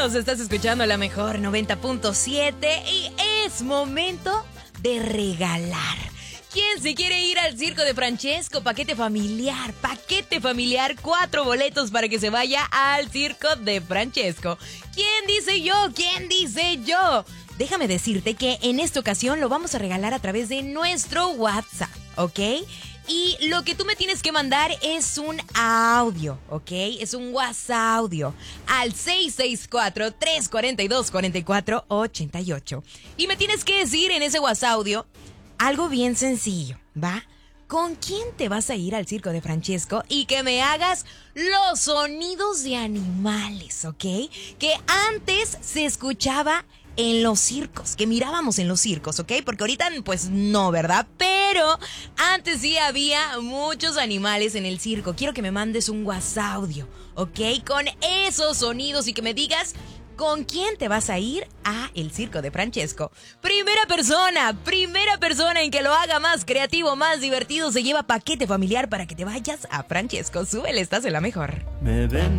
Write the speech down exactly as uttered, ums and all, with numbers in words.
todos, estás escuchando la mejor noventa punto siete y es momento de regalar. ¿Quién se quiere ir al circo de Francesco? Paquete familiar, paquete familiar, cuatro boletos para que se vaya al circo de Francesco. ¿Quién dice yo? ¿Quién dice yo? Déjame decirte que en esta ocasión lo vamos a regalar a través de nuestro WhatsApp, ¿ok? Y lo que tú me tienes que mandar es un audio, ¿ok? Es un WhatsApp audio al seis seis cuatro, tres cuatro dos, cuatro cuatro ocho ocho. Y me tienes que decir en ese WhatsApp audio algo bien sencillo, ¿va? ¿Con quién te vas a ir al circo de Francesco? Y que me hagas los sonidos de animales, ¿ok? Que antes se escuchaba en los circos, que mirábamos en los circos, ¿ok? Porque ahorita, pues, no, ¿verdad? Pero antes sí había muchos animales en el circo. Quiero que me mandes un WhatsApp audio, ¿ok? Con esos sonidos y que me digas con quién te vas a ir a el circo de Francesco. Primera persona, primera persona en que lo haga más creativo, más divertido, se lleva paquete familiar para que te vayas a Francesco. Súbele, estás en la mejor. Me ven.